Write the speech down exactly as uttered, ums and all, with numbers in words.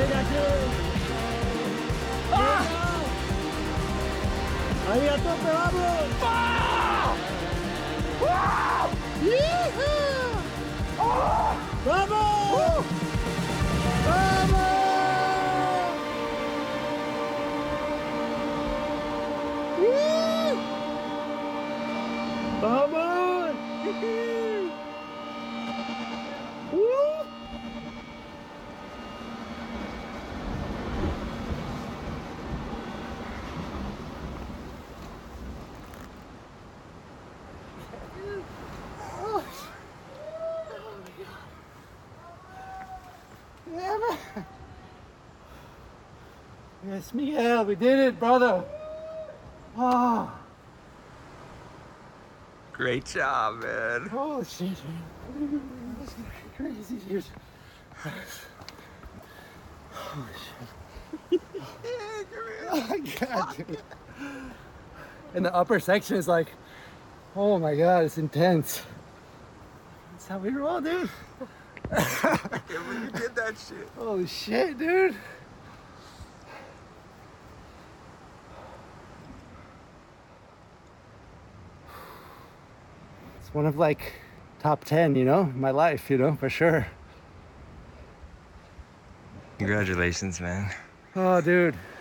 Venga, Cruz. ¡Ah! Ahí a tope, vamos. ¡Ah! ¡Ah! ¡Ah! ¡Vamos! ¡Uh! ¡Vamos! ¡Uh! ¡Vamos! ¡Uh! Yeah, man. Yes, Miguel, we did it, brother. Oh, Great job, man. oh shit, man. This is crazy, dude. Oh shit. Oh my god, dude. And the upper section is like, oh my god, it's intense. That's how we roll, dude. I can't believe you did that shit. Holy shit, dude. It's one of like top ten, you know, in my life, you know, for sure. Congratulations, man. Oh, dude.